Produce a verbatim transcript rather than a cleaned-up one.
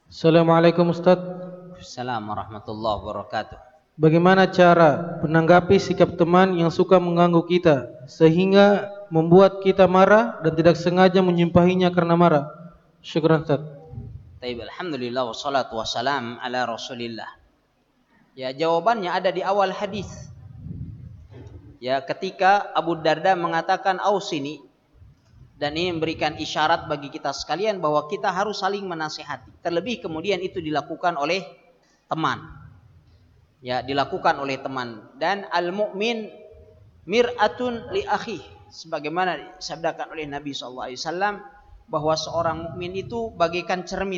Assalamualaikum Ustaz. Assalamualaikum warahmatullahi wabarakatuh. Bagaimana cara menanggapi sikap teman yang suka mengganggu kita sehingga membuat kita marah dan tidak sengaja menyimpahinya karena marah? Syukran Ustaz. Taib, alhamdulillah wassalatu wassalam ala Rasulillah. Ya, jawabannya ada di awal hadis. Ya, ketika Abu Darda mengatakan ausini, dan ini memberikan isyarat bagi kita sekalian bahwa kita harus saling menasihati. Terlebih kemudian itu dilakukan oleh teman. Ya, dilakukan oleh teman. Dan al-mu'min mir'atun li akhi, sebagaimana disabdakan oleh Nabi sallallahu alaihi wasallam bahwa seorang mukmin itu bagaikan cermin